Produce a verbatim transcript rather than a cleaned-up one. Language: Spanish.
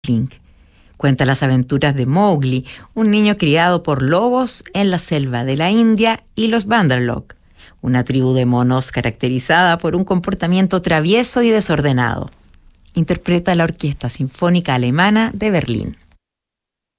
Link. Cuenta las aventuras de Mowgli, un niño criado por lobos en la selva de la India, y los Bandarlog, una tribu de monos caracterizada por un comportamiento travieso y desordenado. Interpreta la Orquesta Sinfónica Alemana de Berlín.